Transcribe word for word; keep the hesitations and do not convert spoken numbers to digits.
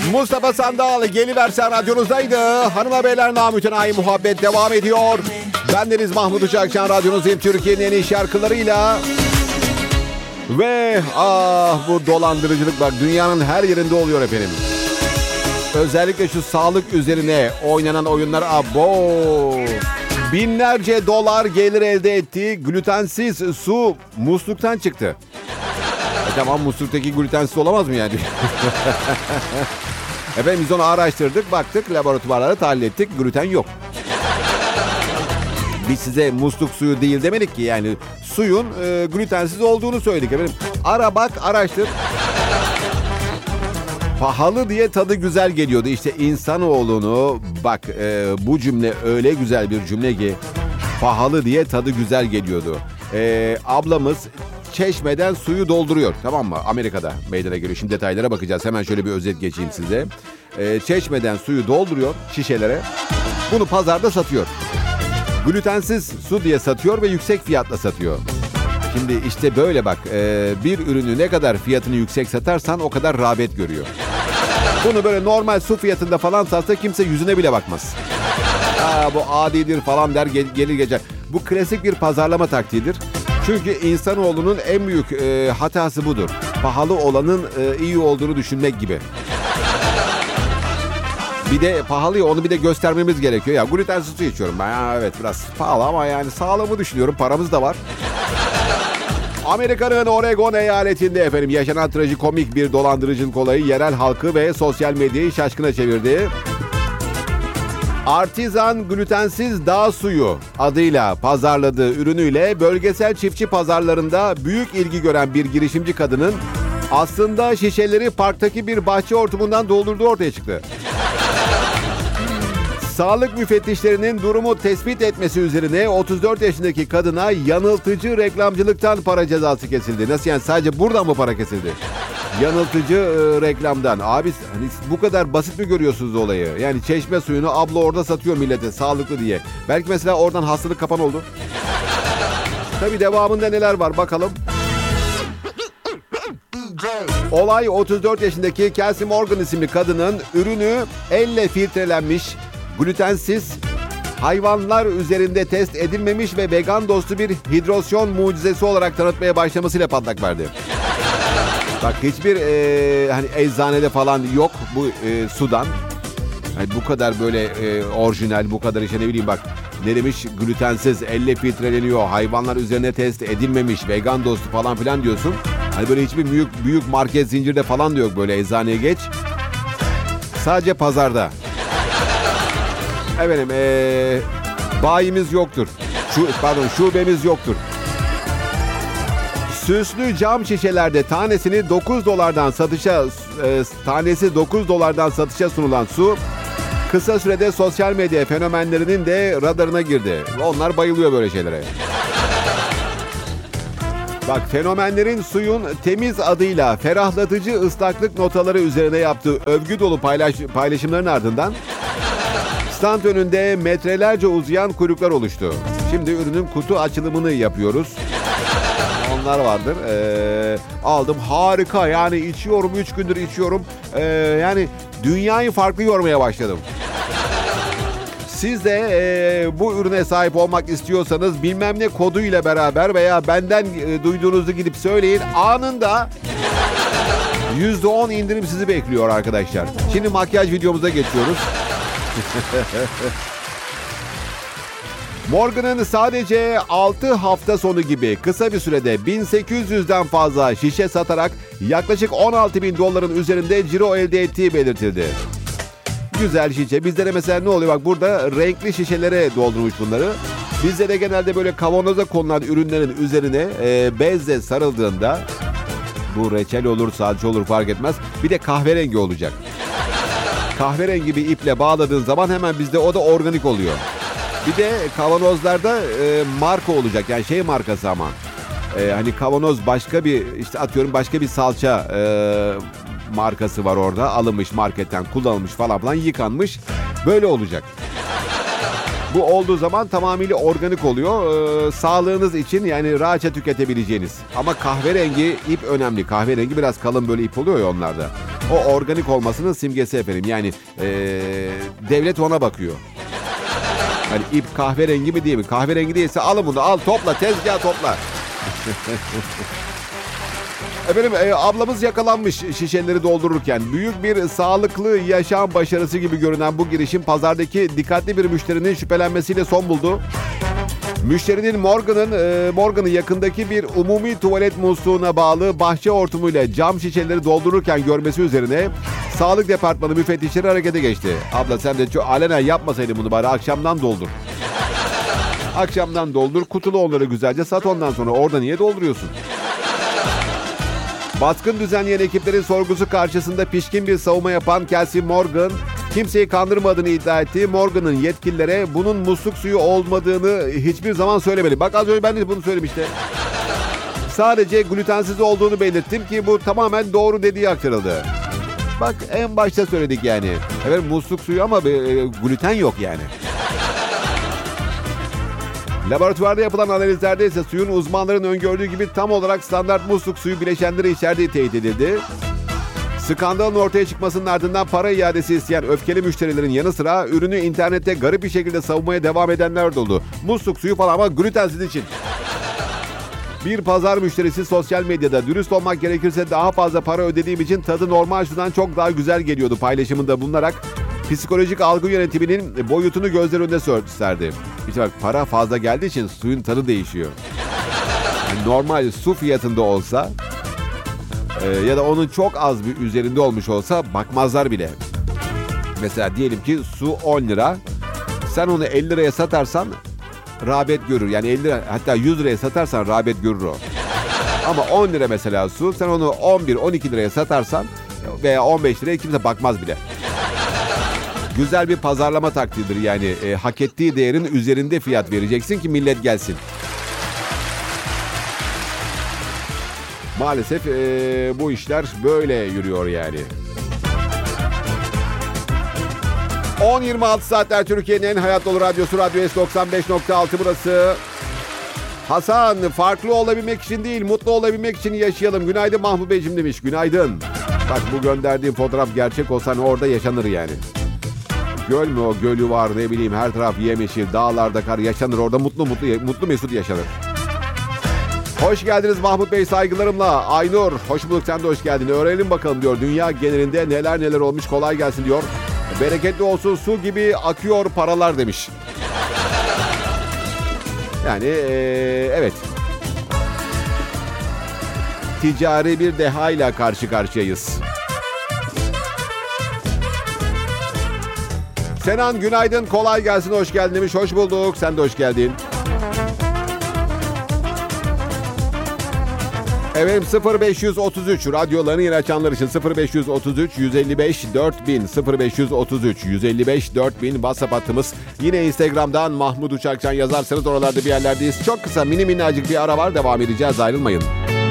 Mustafa Sandal geliversen radyonuzdaydı. Hanıma beyler namütenayi muhabbet devam ediyor. Bendeniz Mahmut Uçakcan, radyonuzdayım Türkiye'nin en iyi şarkılarıyla. Ve ah bu dolandırıcılık bak dünyanın her yerinde oluyor efendim. Özellikle şu sağlık üzerine oynanan oyunlar abo. Binlerce dolar gelir elde ettiği glutensiz su musluktan çıktı. E tamam, musluktaki glutensiz olamaz mı yani? Efendim biz onu araştırdık, baktık, laboratuvarlara tahlil ettik, gluten yok. Biz size musluk suyu değil demedik ki, yani suyun e, glutensiz olduğunu söyledik efendim. Ara bak, araştır. Pahalı diye tadı güzel geliyordu. İşte insanoğlunu bak e, bu cümle öyle güzel bir cümle ki pahalı diye tadı güzel geliyordu. E, ablamız Çeşmeden suyu dolduruyor, tamam mı? Amerika'da meydana geliyor. Şimdi detaylara bakacağız. Hemen şöyle bir özet geçeyim size. E, Çeşmeden suyu dolduruyor şişelere. Bunu pazarda satıyor. Glutensiz su diye satıyor ve yüksek fiyatla satıyor. Şimdi işte böyle bak, e, bir ürünü ne kadar fiyatını yüksek satarsan o kadar rağbet görüyor. Bunu böyle normal su fiyatında falan satsa kimse yüzüne bile bakmaz. Aa, bu adidir falan der, gel, gelir geçer. Bu klasik bir pazarlama taktiğidir. Çünkü insanoğlunun en büyük e, hatası budur. Pahalı olanın e, iyi olduğunu düşünmek gibi. Bir de pahalı, onu bir de göstermemiz gerekiyor. Ya glutensiz su içiyorum ben. Ya, evet biraz pahalı ama yani sağlığımı düşünüyorum. Paramız da var. Amerika'nın Oregon eyaletinde efendim yaşanan trajikomik bir dolandırıcılık olayı yerel halkı ve sosyal medyayı şaşkına çevirdi. Artisan glutensiz dağ suyu adıyla pazarladığı ürünüyle bölgesel çiftçi pazarlarında büyük ilgi gören bir girişimci kadının aslında şişeleri parktaki bir bahçe hortumundan doldurduğu ortaya çıktı. Sağlık müfettişlerinin durumu tespit etmesi üzerine otuz dört yaşındaki kadına yanıltıcı reklamcılıktan para cezası kesildi. Nasıl yani, sadece buradan mı para kesildi? Yanıltıcı e, reklamdan. Abi hani bu kadar basit mi görüyorsunuz olayı? Yani çeşme suyunu abla orada satıyor millete sağlıklı diye. Belki mesela oradan hastalık kapan oldu. Tabii devamında neler var bakalım. Olay otuz dört yaşındaki Kelsey Morgan isimli kadının ürünü elle filtrelenmiş, glutensiz, hayvanlar üzerinde test edilmemiş ve vegan dostu bir hidrosyon mucizesi olarak tanıtmaya başlamasıyla patlak verdi. Bak hiçbir e, hani eczanede falan yok bu e, sudan. Yani bu kadar böyle e, orijinal, bu kadar işte ne bileyim bak ne demiş, glutensiz, elle filtreleniyor, hayvanlar üzerine test edilmemiş, vegan dostu falan filan diyorsun. Hani böyle hiçbir büyük büyük market zincirde falan da yok, böyle eczaneye geç. Sadece pazarda. Efendim ee, bayimiz yoktur. Şu, pardon şubemiz yoktur. Süslü cam şişelerde tanesini dokuz dolardan satışa e, tanesi dokuz dolardan satışa sunulan su kısa sürede sosyal medya fenomenlerinin de radarına girdi. Onlar bayılıyor böyle şeylere. Bak fenomenlerin suyun temiz adıyla ferahlatıcı ıslaklık notaları üzerine yaptığı övgü dolu paylaş, paylaşımların ardından stand önünde metrelerce uzayan kuyruklar oluştu. Şimdi ürünün kutu açılımını yapıyoruz. Onlar vardır. Ee, aldım, harika, yani içiyorum, üç gündür içiyorum. Ee, yani dünyayı farklı görmeye başladım. Siz de e, bu ürüne sahip olmak istiyorsanız bilmem ne koduyla beraber veya benden e, duyduğunuzu gidip söyleyin. Anında yüzde on indirim sizi bekliyor arkadaşlar. Şimdi makyaj videomuza geçiyoruz. Morgan'ın sadece altı hafta sonu gibi kısa bir sürede bin sekiz yüzden fazla şişe satarak yaklaşık on altı bin doların üzerinde ciro elde ettiği belirtildi. Güzel şişe. Bizde de mesela ne oluyor? Bak burada renkli şişelere doldurmuş bunları. Bizde de genelde böyle kavanoza konulan ürünlerin üzerine e, bezle sarıldığında, bu reçel olur, salça olur fark etmez, bir de kahverengi olacak. Kahverengi bir iple bağladığın zaman hemen bizde o da organik oluyor. Bir de kavanozlarda e, marka olacak, yani şey markası ama e, hani kavanoz başka bir, işte atıyorum başka bir salça e, markası var orada, alınmış marketten, kullanılmış falan falan, yıkanmış, böyle olacak. Bu olduğu zaman tamamıyla organik oluyor. Ee, sağlığınız için yani rahatça tüketebileceğiniz. Ama kahverengi ip önemli. Kahverengi biraz kalın böyle ip oluyor ya onlarda. O organik olmasının simgesi efendim. Yani ee, devlet ona bakıyor. Hani ip kahverengi mi değil mi? Kahverengi değilse alın bunu, al topla, tezgah topla. Efendim e, ablamız yakalanmış şişeleri doldururken. Büyük bir sağlıklı yaşam başarısı gibi görünen bu girişim pazardaki dikkatli bir müşterinin şüphelenmesiyle son buldu. Müşterinin Morgan'ın e, Morgan'ın yakındaki bir umumi tuvalet musluğuna bağlı bahçe hortumuyla cam şişeleri doldururken görmesi üzerine Sağlık Departmanı müfettişleri harekete geçti. Abla sen de çok alenen yapmasaydın bunu, bari akşamdan doldur. Akşamdan doldur, kutulu onları güzelce sat, ondan sonra orada niye dolduruyorsun? Baskın düzenleyen ekiplerin sorgusu karşısında pişkin bir savunma yapan Kelsey Morgan, kimseyi kandırmadığını iddia etti. Morgan'ın yetkililere bunun musluk suyu olmadığını hiçbir zaman söylemedi. Bak az önce ben de bunu söylemiştim. Sadece glutensiz olduğunu belirttim ki bu tamamen doğru dediği aktarıldı. Bak en başta söyledik yani. Evet musluk suyu ama e, gluten yok yani. Laboratuvarda yapılan analizlerde ise suyun uzmanların öngördüğü gibi tam olarak standart musluk suyu bileşenleri içerdiği teyit edildi. Skandalın ortaya çıkmasının ardından para iadesi isteyen öfkeli müşterilerin yanı sıra ürünü internette garip bir şekilde savunmaya devam edenler de oldu. Musluk suyu falan ama glutensiz için. Bir pazar müşterisi sosyal medyada dürüst olmak gerekirse daha fazla para ödediğim için tadı normal sudan çok daha güzel geliyordu paylaşımında bulunarak psikolojik algı yönetiminin boyutunu gözler önüne gösterdi. İşte bak, para fazla geldiği için suyun tadı değişiyor. Yani normal su fiyatında olsa e, ya da onun çok az bir üzerinde olmuş olsa bakmazlar bile. Mesela diyelim ki su on lira. Sen onu elli liraya satarsan rağbet görür. Yani elli lira, hatta yüz liraya satarsan rağbet görür o. Ama on lira mesela su. Sen onu on bir on iki liraya satarsan veya on beş liraya kimse bakmaz bile. Güzel bir pazarlama taktiğidir yani. E, hak ettiği değerin üzerinde fiyat vereceksin ki millet gelsin. Maalesef e, bu işler böyle yürüyor yani. on yirmi altı saatler Türkiye'nin en hayat dolu radyosu Radyo S doksan beş nokta altı burası. Hasan, farklı olabilmek için değil, mutlu olabilmek için yaşayalım. Günaydın Mahmut Beyciğim demiş. Günaydın. Bak bu gönderdiğim fotoğraf gerçek olsa hani orada yaşanır yani. Göl mü o? Gölü var, ne bileyim, her taraf yemyeşil, dağlarda kar, yaşanır orada, mutlu mutlu mutlu mesut yaşanır. Hoş geldiniz Mahmut Bey, saygılarımla. Aynur, hoş bulduk, sen de hoş geldin. Öğrenelim bakalım diyor. Dünya genelinde neler neler olmuş, kolay gelsin diyor. Bereketli olsun, su gibi akıyor paralar demiş. Yani ee, evet. Ticari bir dehayla karşı karşıyayız. Senan günaydın, kolay gelsin, hoş geldin demiş. Hoş bulduk, sen de hoş geldin. Evet, sıfır beş otuz üç radyolarını yeni açanlar için sıfır beş otuz üç yüz elli beş dört bin sıfır beş otuz üç yüz elli beş dört bin WhatsApp hattımız. Yine Instagram'dan Mahmut Uçakcan yazarsanız oralarda bir yerlerdeyiz. Çok kısa mini minnacık bir ara var, devam edeceğiz, ayrılmayın.